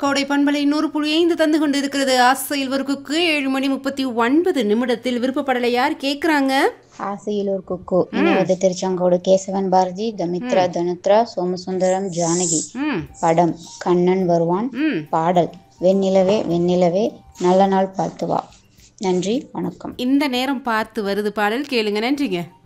கோடை பண்பலை 100.5 தந்து கொண்டு இருக்கிறது. ஆசையில் ஒரு குக்கு 7:39 விருப்பப்படலை யார் கேட்குறாங்க? ஆசையில் ஒரு குக்கு இனிவது திருச்செங்கோடு கேசவன் பாரதி, தமித்ரா தனுத்ரா, சோமசுந்தரம், ஜானகி. படம் கண்ணன் வருவான். பாடல் வெண்ணிலவே வெண்ணிலவே நல்ல நாள் பார்த்து வா. நன்றி, வணக்கம். இந்த நேரம் பார்த்து வருது பாடல் கேளுங்க. நன்றிங்க.